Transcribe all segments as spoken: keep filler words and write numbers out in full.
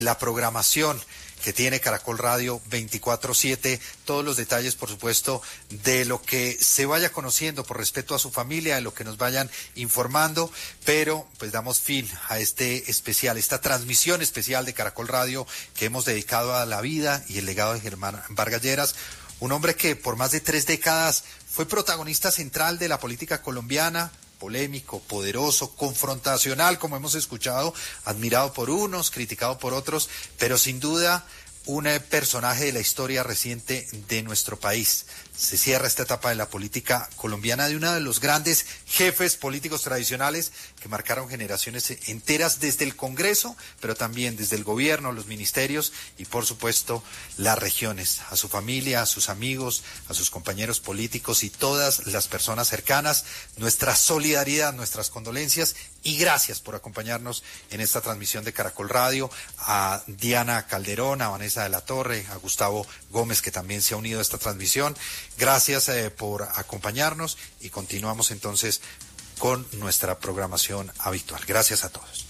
la programación que tiene Caracol Radio veinticuatro siete, todos los detalles, por supuesto, de lo que se vaya conociendo por respeto a su familia, de lo que nos vayan informando, pero pues damos fin a este especial, esta transmisión especial de Caracol Radio que hemos dedicado a la vida y el legado de Germán Vargas Lleras, un hombre que por más de tres décadas fue protagonista central de la política colombiana, polémico, poderoso, confrontacional, como hemos escuchado, admirado por unos, criticado por otros, pero sin duda un personaje de la historia reciente de nuestro país. Se cierra esta etapa de la política colombiana de uno de los grandes jefes políticos tradicionales que marcaron generaciones enteras desde el Congreso, pero también desde el gobierno, los ministerios y por supuesto las regiones. A su familia, a sus amigos, a sus compañeros políticos y todas las personas cercanas, nuestra solidaridad, nuestras condolencias y gracias por acompañarnos en esta transmisión de Caracol Radio, a Diana Calderón, a Vanessa de la Torre, a Gustavo Gómez, que también se ha unido a esta transmisión. Gracias eh, por acompañarnos y continuamos entonces con nuestra programación habitual. Gracias a todos.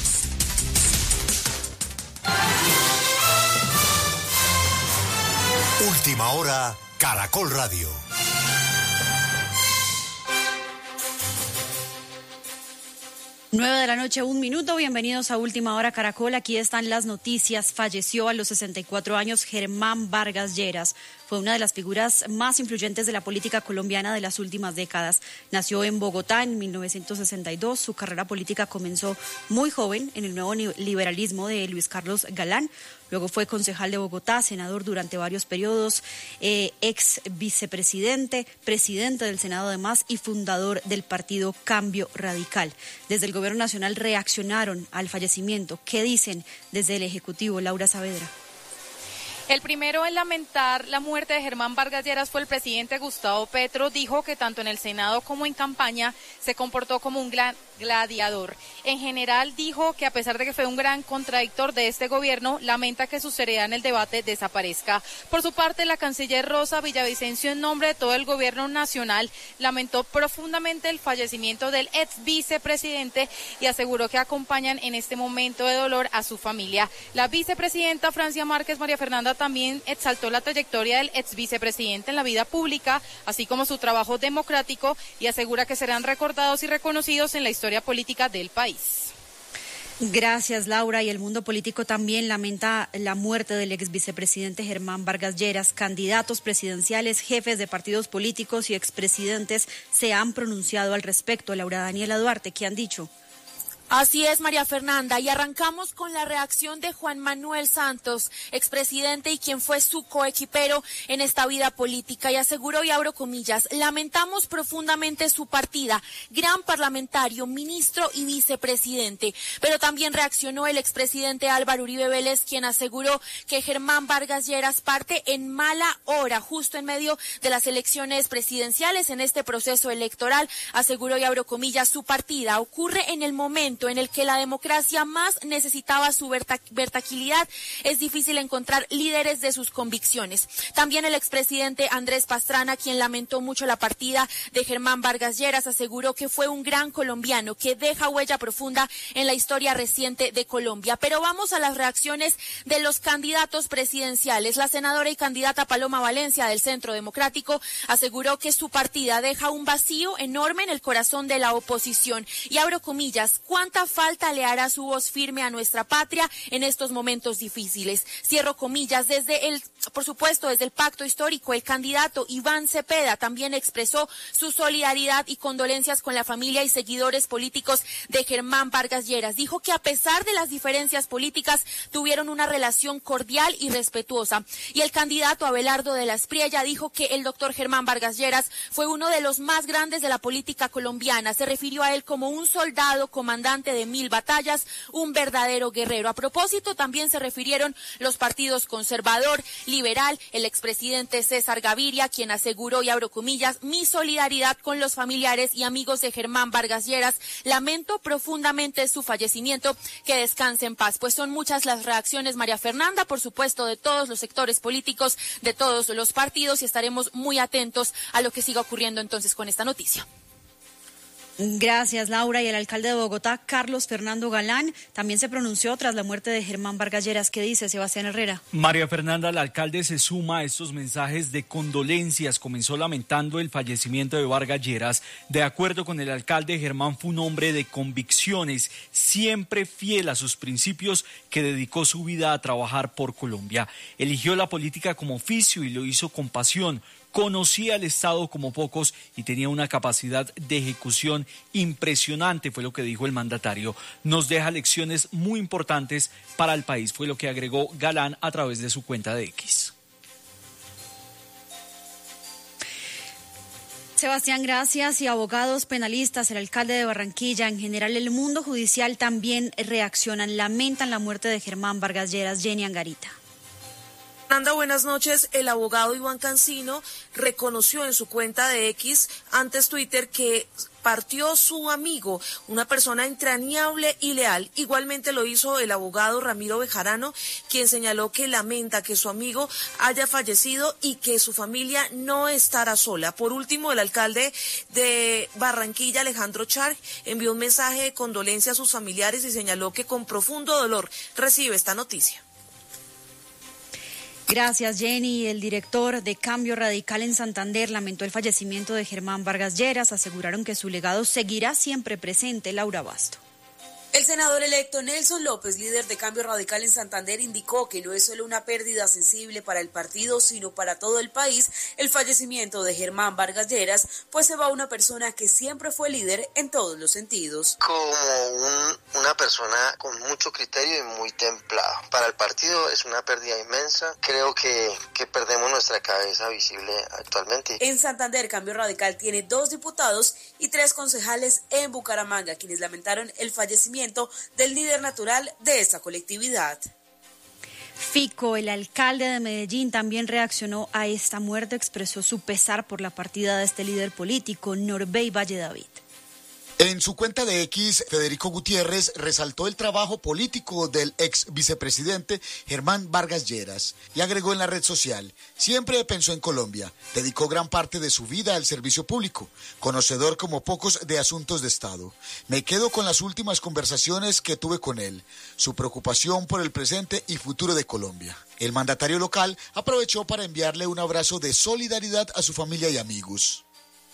Última hora, Caracol Radio. Nueve de la noche, un minuto. Bienvenidos a Última Hora Caracol. Aquí están las noticias. Falleció a los sesenta y cuatro años Germán Vargas Lleras. Fue una de las figuras más influyentes de la política colombiana de las últimas décadas. Nació en Bogotá en mil novecientos sesenta y dos. Su carrera política comenzó muy joven en el nuevo liberalismo de Luis Carlos Galán. Luego fue concejal de Bogotá, senador durante varios periodos, eh, ex vicepresidente, presidente del Senado además y fundador del partido Cambio Radical. Desde el Gobierno Nacional reaccionaron al fallecimiento. ¿Qué dicen desde el Ejecutivo? Laura Saavedra. El primero en lamentar la muerte de Germán Vargas Lleras fue el presidente Gustavo Petro. Dijo que tanto en el Senado como en campaña se comportó como un gladiador. En general dijo que a pesar de que fue un gran contradictor de este gobierno, lamenta que su seriedad en el debate desaparezca. Por su parte, la canciller Rosa Villavicencio, en nombre de todo el gobierno nacional, lamentó profundamente el fallecimiento del ex vicepresidente y aseguró que acompañan en este momento de dolor a su familia. La vicepresidenta Francia Márquez María Fernanda también exaltó la trayectoria del ex vicepresidente en la vida pública, así como su trabajo democrático, y asegura que serán recordados y reconocidos en la historia política del país. Gracias, Laura. Y el mundo político también lamenta la muerte del ex vicepresidente Germán Vargas Lleras. Candidatos presidenciales, jefes de partidos políticos y expresidentes se han pronunciado al respecto. Laura Daniela Duarte, ¿qué han dicho? Así es, María Fernanda, y arrancamos con la reacción de Juan Manuel Santos, expresidente y quien fue su coequipero en esta vida política, y aseguró, y abro comillas, lamentamos profundamente su partida, gran parlamentario, ministro y vicepresidente. Pero también reaccionó el expresidente Álvaro Uribe Vélez, quien aseguró que Germán Vargas Lleras parte en mala hora, justo en medio de las elecciones presidenciales en este proceso electoral. Aseguró, y abro comillas, su partida ocurre en el momento en el que la democracia más necesitaba su versatilidad. Es difícil encontrar líderes de sus convicciones. También el expresidente Andrés Pastrana, quien lamentó mucho la partida de Germán Vargas Lleras, aseguró que fue un gran colombiano que deja huella profunda en la historia reciente de Colombia. Pero vamos a las reacciones de los candidatos presidenciales. La senadora y candidata Paloma Valencia del Centro Democrático aseguró que su partida deja un vacío enorme en el corazón de la oposición. Y abro comillas, ¿cuánta falta le hará su voz firme a nuestra patria en estos momentos difíciles? Cierro comillas. Desde el, por supuesto, desde el pacto histórico, el candidato Iván Cepeda también expresó su solidaridad y condolencias con la familia y seguidores políticos de Germán Vargas Lleras. Dijo que a pesar de las diferencias políticas, tuvieron una relación cordial y respetuosa. Y el candidato Abelardo de la Espriella dijo que el doctor Germán Vargas Lleras fue uno de los más grandes de la política colombiana. Se refirió a él como un soldado comandante de mil batallas, un verdadero guerrero. A propósito, también se refirieron los partidos conservador, liberal, el expresidente César Gaviria, quien aseguró, y abro comillas, mi solidaridad con los familiares y amigos de Germán Vargas Lleras. Lamento profundamente su fallecimiento, que descanse en paz. Pues son muchas las reacciones, María Fernanda, por supuesto, de todos los sectores políticos, de todos los partidos, y estaremos muy atentos a lo que siga ocurriendo entonces con esta noticia. Gracias, Laura. Y el alcalde de Bogotá, Carlos Fernando Galán, también se pronunció tras la muerte de Germán Vargas Lleras. ¿Qué dice Sebastián Herrera? María Fernanda, el alcalde se suma a estos mensajes de condolencias. Comenzó lamentando el fallecimiento de Vargas Lleras. De acuerdo con el alcalde, Germán fue un hombre de convicciones, siempre fiel a sus principios, que dedicó su vida a trabajar por Colombia. Eligió la política como oficio y lo hizo con pasión. Conocía el Estado como pocos y tenía una capacidad de ejecución impresionante, fue lo que dijo el mandatario. Nos deja lecciones muy importantes para el país, fue lo que agregó Galán a través de su cuenta de X. Sebastián, gracias. Y abogados penalistas, el alcalde de Barranquilla, en general el mundo judicial también reaccionan, lamentan la muerte de Germán Vargas Lleras. Jenny Angarita. Fernanda, buenas noches. El abogado Iván Cancino reconoció en su cuenta de X, antes Twitter, que partió su amigo, una persona entrañable y leal. Igualmente lo hizo el abogado Ramiro Bejarano, quien señaló que lamenta que su amigo haya fallecido y que su familia no estará sola. Por último, el alcalde de Barranquilla, Alejandro Char, envió un mensaje de condolencia a sus familiares y señaló que con profundo dolor recibe esta noticia. Gracias, Jenny. El director de Cambio Radical en Santander lamentó el fallecimiento de Germán Vargas Lleras. Aseguraron que su legado seguirá siempre presente. Laura Basto. El senador electo Nelson López, líder de Cambio Radical en Santander, indicó que no es solo una pérdida sensible para el partido, sino para todo el país, el fallecimiento de Germán Vargas Lleras, pues se va una persona que siempre fue líder en todos los sentidos. Como un, una persona con mucho criterio y muy templado. Para el partido es una pérdida inmensa. Creo que, que perdemos nuestra cabeza visible actualmente. En Santander, Cambio Radical tiene dos diputados y tres concejales en Bucaramanga, quienes lamentaron el fallecimiento del líder natural de esta colectividad. Fico, el alcalde de Medellín, también reaccionó a esta muerte, expresó su pesar por la partida de este líder político, Norbey Valle David. En su cuenta de X, Federico Gutiérrez resaltó el trabajo político del ex vicepresidente Germán Vargas Lleras y agregó en la red social: siempre pensó en Colombia, dedicó gran parte de su vida al servicio público, conocedor como pocos de asuntos de Estado. Me quedo con las últimas conversaciones que tuve con él, su preocupación por el presente y futuro de Colombia. El mandatario local aprovechó para enviarle un abrazo de solidaridad a su familia y amigos.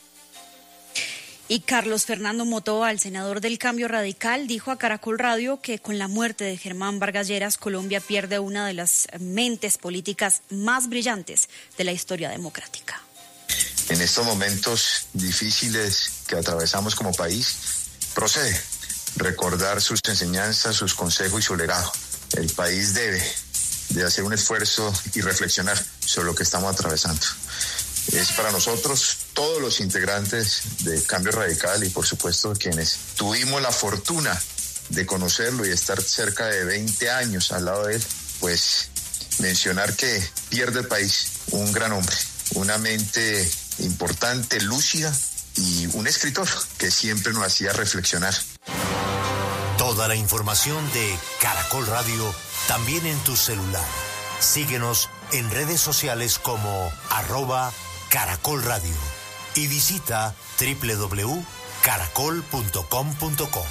Y Carlos Fernando Motoa, el senador del Cambio Radical, dijo a Caracol Radio que con la muerte de Germán Vargas Lleras, Colombia pierde una de las mentes políticas más brillantes de la historia democrática. En estos momentos difíciles que atravesamos como país, procede recordar sus enseñanzas, sus consejos y su legado. El país debe de hacer un esfuerzo y reflexionar sobre lo que estamos atravesando. Es para nosotros, todos los integrantes de Cambio Radical y por supuesto quienes tuvimos la fortuna de conocerlo y estar cerca de veinte años al lado de él, pues mencionar que pierde el país un gran hombre, una mente importante, lúcida y un escritor que siempre nos hacía reflexionar. Toda la información de Caracol Radio también en tu celular. Síguenos en redes sociales como arroba Caracol Radio y visita doble u doble u doble u punto caracol punto com punto co.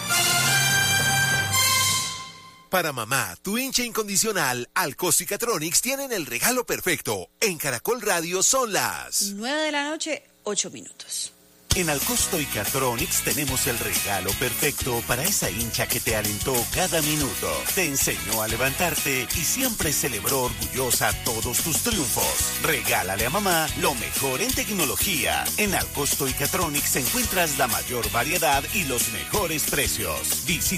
Para mamá, tu hincha incondicional, Alcosto y Catronics tienen el regalo perfecto. En Caracol Radio son las nueve de la noche, ocho minutos. En Alcosto y Catronics tenemos el regalo perfecto para esa hincha que te alentó cada minuto, te enseñó a levantarte y siempre celebró orgullosa todos tus triunfos. Regálale a mamá lo mejor en tecnología. En Alcosto y Catronics encuentras la mayor variedad y los mejores precios. Visita